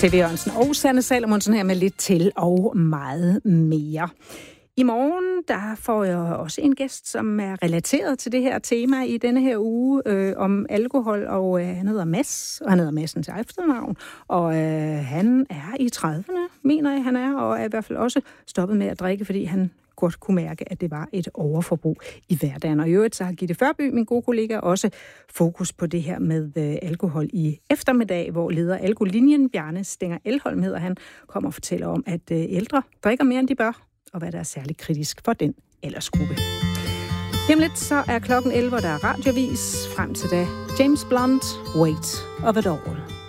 C.V. Jørgensen og Sanne Salomonsen her med lidt til og meget mere. I morgen der får jeg også en gæst, som er relateret til det her tema i denne her uge om alkohol, og han hedder Mads, og han hedder Madsen til efternavn, og han er i 30'erne, mener jeg han er, og er i hvert fald også stoppet med at drikke, fordi han godt kunne mærke, at det var et overforbrug i hverdagen. Og i øvrigt så har Gitte Førby, min gode kollega, også fokus på det her med alkohol i eftermiddag, hvor leder Alkolinjen, Bjarne Stenger Elholm hedder han, kommer og fortæller om, at ældre drikker mere, end de bør, og hvad der er særligt kritisk for den aldersgruppe. Jamen lidt, så er klokken 11, der er radiovis. Frem til da, James Blunt, Weight of It All.